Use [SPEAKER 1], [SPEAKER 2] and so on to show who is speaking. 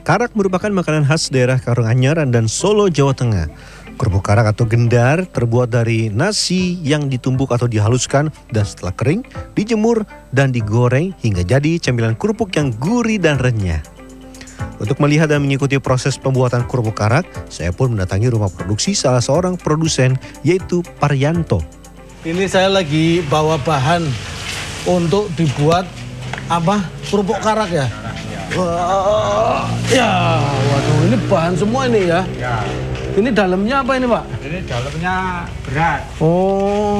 [SPEAKER 1] Karak merupakan makanan khas daerah Karanganyar dan Solo, Jawa Tengah. Kerupuk karak atau gendar terbuat dari nasi yang ditumbuk atau dihaluskan dan setelah kering, dijemur dan digoreng hingga jadi camilan kerupuk yang gurih dan renyah. Untuk melihat dan mengikuti proses pembuatan kerupuk karak, saya pun mendatangi rumah produksi salah seorang produsen, yaitu Paryanto.
[SPEAKER 2] Ini saya lagi bawa bahan untuk dibuat apa? Kerupuk karak ya? Wah, ya, waduh, ini bahan semua ini ya?
[SPEAKER 3] Ya.
[SPEAKER 2] Ini dalamnya apa ini, Pak?
[SPEAKER 3] Ini dalamnya beras.
[SPEAKER 2] Oh.